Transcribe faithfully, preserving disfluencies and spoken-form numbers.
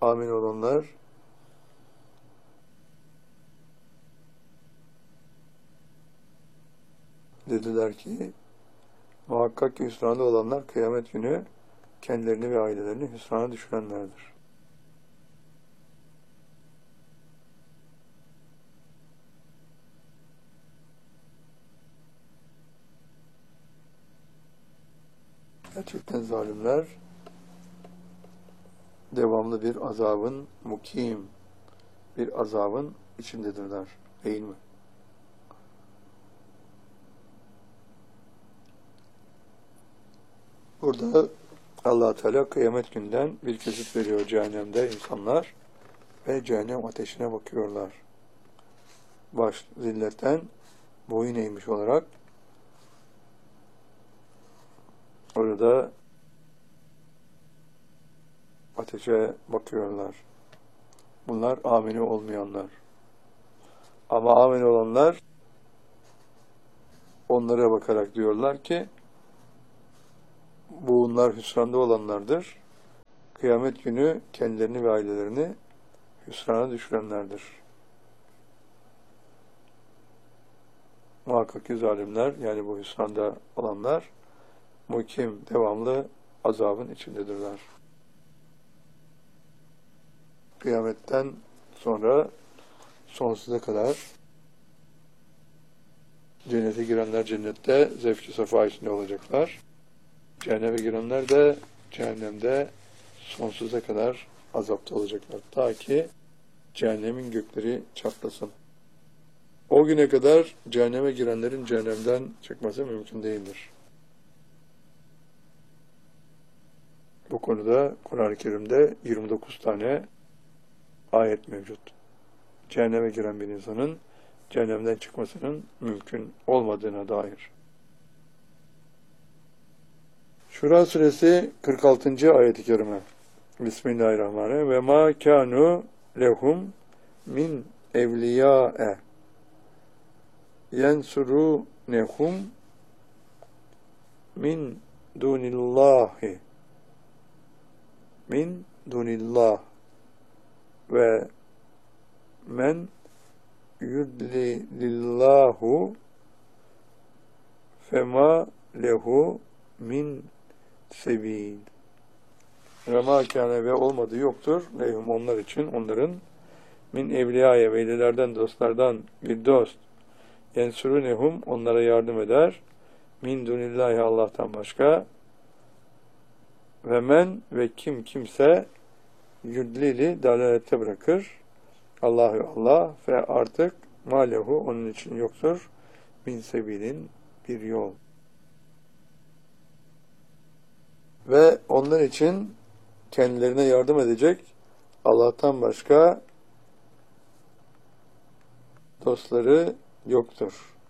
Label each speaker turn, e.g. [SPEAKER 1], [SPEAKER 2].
[SPEAKER 1] amin olanlar dediler ki muhakkak ki hüsranda olanlar kıyamet günü kendilerini ve ailelerini hüsrana düşürenlerdir. Gerçekten zalimler devamlı bir azabın, mukim bir azabın içindedirler. Değil mi? Burada Allah Teala kıyamet günden bir kesit veriyor cehennemde insanlar ve cehennem ateşine bakıyorlar. Baş zilletten boyun eğmiş olarak orada ateşe bakıyorlar. Bunlar amini olmayanlar. Ama amini olanlar onlara bakarak diyorlar ki bunlar hüsranda olanlardır. Kıyamet günü kendilerini ve ailelerini hüsrana düşürenlerdir. Muhakkak ki zalimler, yani bu hüsranda olanlar mukim, devamlı azabın içindedirler. Kıyametten sonra sonsuza kadar cennete girenler cennette zevk-i sefa içinde olacaklar. Cehenneme girenler de cehennemde sonsuza kadar azapta olacaklar. Ta ki cehennemin gökleri çatlasın. O güne kadar cehenneme girenlerin cehennemden çıkması mümkün değildir. Bu konuda Kur'an-ı Kerim'de yirmi dokuz tane ayet mevcut. Cehenneme giren bir insanın cehennemden çıkmasının mümkün olmadığına dair. Şura suresi kırk altıncı ayet-i kerime. Bismillahirrahmanirrahim. Ve ma kanu lehum min evliyâe yensurûnehum min dunillahi min dunillah ve men yudlilillahu fema lehu min sebil. Ve ma kâne ve olmadı yoktur lehum onlar için, onların min evliyaya velilerden, dostlardan bir dost yensurunehum onlara yardım eder min dunillahi Allah'tan başka ve men ve kim kimse yudlili dalalette bırakır Allahu Allah ve artık malehu onun için yoktur min sebilin bir yol. Ve onlar için kendilerine yardım edecek Allah'tan başka dostları yoktur.